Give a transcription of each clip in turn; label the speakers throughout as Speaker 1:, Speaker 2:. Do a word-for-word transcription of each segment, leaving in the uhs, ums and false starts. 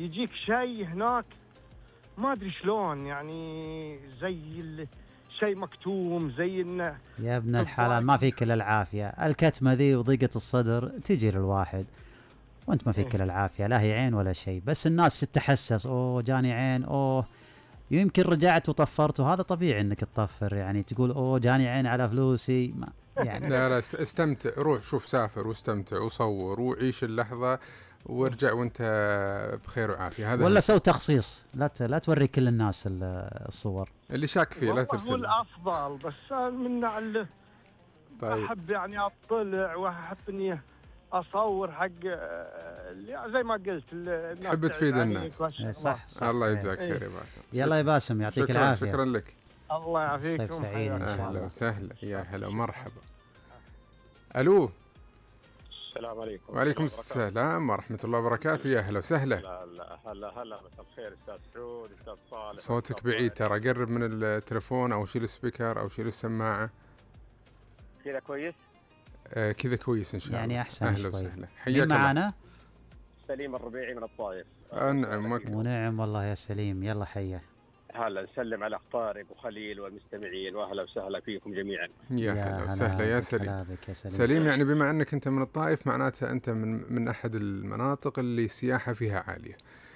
Speaker 1: يجيك شيء هناك ما أدري شلون، يعني زي الشيء مكتوم، زي إنه
Speaker 2: يا ابن الحلال ما فيك إلا العافية. الكتمة ذي وضيقة الصدر تجي للواحد وانت ما فيك إلا العافية، لا هي عين ولا شيء، بس الناس تتحسس اوه جاني عين، اوه يمكن رجعت وطفرت، وهذا طبيعي انك تطفر، يعني تقول اوه جاني عين على فلوسي ما يعني.
Speaker 3: لا لا استمتع، روح شوف سافر واستمتع وصور وعيش اللحظة وارجع وانت بخير وعافية. هذا
Speaker 2: ولا سوي تخصيص، لا ت... لا توري كل الناس الصور
Speaker 3: اللي شاك فيه لا ترسل.
Speaker 1: هو الأفضل بس من اللي
Speaker 3: طيب.
Speaker 1: أحب يعني أطلع وأحب إني أصور حق زي ما قلت
Speaker 3: تحب تفيد الناس.
Speaker 2: صح, صح
Speaker 3: الله يجزاك خير يا باسم.
Speaker 2: يلا يا باسم يعطيك
Speaker 3: شكرا
Speaker 2: العافية.
Speaker 3: شكرا لك.
Speaker 1: الله يعافيكم.
Speaker 2: سعيد إن شاء الله.
Speaker 3: أهلا وسهلا يا هلا ومرحبا. ألو.
Speaker 4: السلام عليكم.
Speaker 3: وعليكم السلام ورحمة الله وبركاته. يا هلا وسهلا.
Speaker 4: هلا هلا هلا مساء الخير أستاذ سعود أستاذ صالح.
Speaker 3: صوتك بعيد ترى، قرب من التلفون أو شيل السبيكر أو شيل السماعة.
Speaker 4: كذا كويس؟
Speaker 3: آه كذا كويس إن شاء الله.
Speaker 2: يعني أحسن
Speaker 3: أهلا
Speaker 2: شوي.
Speaker 3: وسهلا. حياك الله.
Speaker 2: معنا
Speaker 4: سليم الربيعي من الطائف.
Speaker 3: أنعم
Speaker 2: ونعم والله يا سليم. يلا حيا.
Speaker 4: هلا نسلم على أخطارك وخليل والمستمعين وأهلا وسهلا فيكم جميعا.
Speaker 3: يا هلا وسهلا يا سليم.
Speaker 2: يا سليم.
Speaker 3: سليم يعني بما أنك أنت من الطائف معناته أنت من من أحد المناطق اللي السياحة فيها عالية.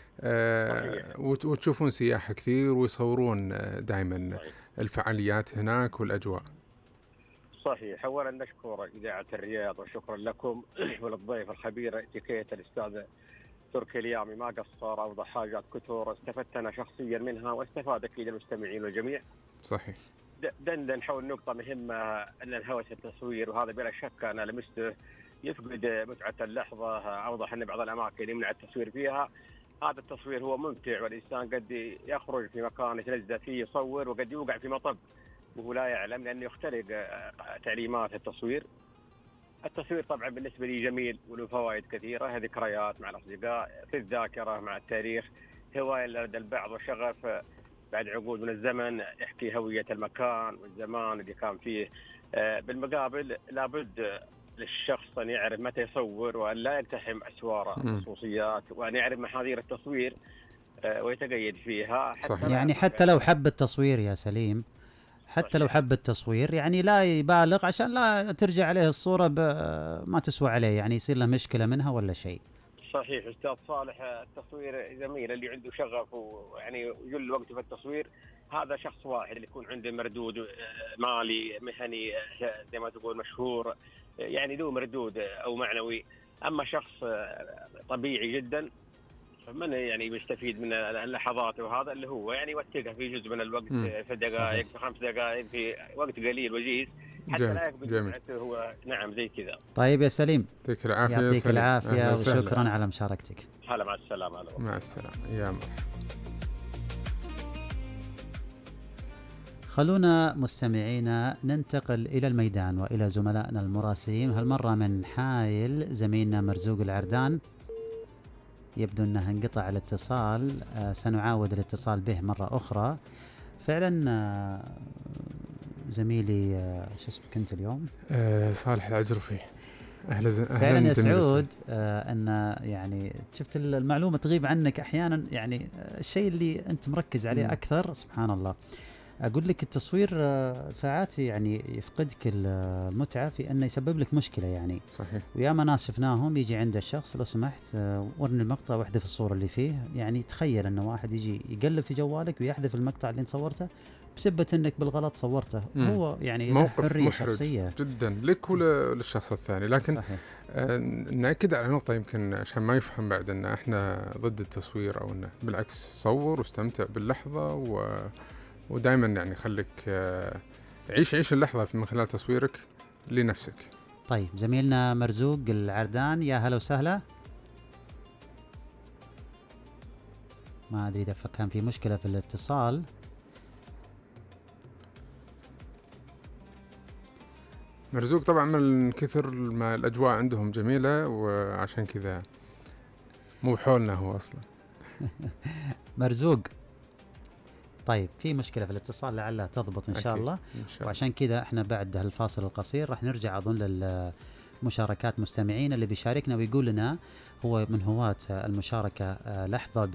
Speaker 3: أه وتشوفون سياحة كثير ويصورون دائما الفعاليات هناك والأجواء.
Speaker 4: صحيح. أولا نشكر إذاعة الرياض وشكرا لكم وللضيف الخبير اتيكيت الأستاذ تركي اليامي، ما قصر، أوضح حاجات كثر استفدت أنا شخصيا منها واستفاد أكيد المستمعين والجميع.
Speaker 3: صحيح.
Speaker 4: دندن حول نقطة مهمة أن الهوس التصوير، وهذا بلا شك أنا لمسته يفقد متعة اللحظة. أوضح أن بعض الأماكن يمنع التصوير فيها. هذا التصوير هو ممتع والإنسان قد يخرج في مكان يتلذذ فيه يصور وقد يوقع في مطب وهو لا يعلم لأنه يخترق تعليمات التصوير. التصوير طبعا بالنسبة لي جميل وله فوائد كثيرة، ذكريات مع الأصدقاء في الذاكرة مع التاريخ، هواية لدى البعض وشغف بعد عقود من الزمن يحكي هوية المكان والزمان اللي كان فيه. بالمقابل لابد للشخص أن يعرف متى يصور وأن لا يلتحم أسوار الخصوصيات وأن يعرف محاذير التصوير ويتقيد فيها.
Speaker 2: حتى يعني حتى لو حب التصوير يا سليم، حتى لو حب التصوير يعني لا يبالغ عشان لا ترجع عليه الصورة ما تسوى عليه، يعني يصير له مشكلة منها ولا شيء.
Speaker 4: صحيح أستاذ صالح. التصوير زميل اللي عنده شغف ويعني يجل وقته في التصوير، هذا شخص واحد اللي يكون عنده مردود مالي مهني زي ما تقول مشهور، يعني ذو مردود أو معنوي. أما شخص طبيعي جدا من يعني بيستفيد من اللحظات، وهذا اللي هو يعني يوثقها في جزء من الوقت في دقائق في خمس دقائق في وقت قليل وجيز حتى لا يكون هو نعم زي كذا.
Speaker 2: طيب يا سليم
Speaker 3: يعطيك العافية.
Speaker 2: يعطيك العافية وشكرا على مشاركتك.
Speaker 4: هلا مع السلامة.
Speaker 3: مع السلامة يا مرحبا.
Speaker 2: خلونا مستمعينا ننتقل إلى الميدان وإلى زملائنا المراسلين، هالمرة من حايل زميلنا مرزوق العردان. يبدو أنه انقطع الاتصال، آه سنعاود الاتصال به مرة أخرى. فعلا آه زميلي آه شو اسمك أنت اليوم؟
Speaker 3: آه صالح العجرفي. أهلا ز... أهلا
Speaker 2: فعلا يا سعود آه أن يعني شفت المعلومة تغيب عنك أحيانا، يعني آه الشيء اللي أنت مركز عليه م. أكثر سبحان الله. أقول لك التصوير ساعات يعني يفقدك المتعة في أنه يسبب لك مشكلة يعني.
Speaker 3: صحيح.
Speaker 2: وياما ناس شفناهم يجي عند الشخص لو سمحت ورني المقطع واحذف الصورة اللي فيه، يعني تخيل أنه واحد يجي يقلب في جوالك ويحذف المقطع اللي انت صورته بسبة أنك بالغلط صورته. مم. هو يعني
Speaker 3: موقف
Speaker 2: حرية
Speaker 3: محرج
Speaker 2: شخصية
Speaker 3: جدا لك وللشخص الثاني. لكن
Speaker 2: صحيح.
Speaker 3: آه نأكد على نقطة يمكن عشان ما يفهم بعد أن احنا ضد التصوير أو أنه بالعكس، صور واستمتع باللحظة و ودائما يعني خليك عيش عيش اللحظة من خلال تصويرك لنفسك.
Speaker 2: طيب زميلنا مرزوق العردان يا هلا وسهلا. ما أدري إذا كان في مشكلة في الاتصال.
Speaker 3: مرزوق طبعا من كثر ما الأجواء عندهم جميلة وعشان كذا مو بحولنا هو أصلا.
Speaker 2: مرزوق طيب في مشكلة في الاتصال لعلها تضبط إن شاء الله.
Speaker 3: إن شاء الله.
Speaker 2: وعشان كذا احنا بعد هالفاصل القصير راح نرجع أظن للمشاركات مستمعين اللي بيشاركنا ويقول لنا هو من هواة المشاركة لحظة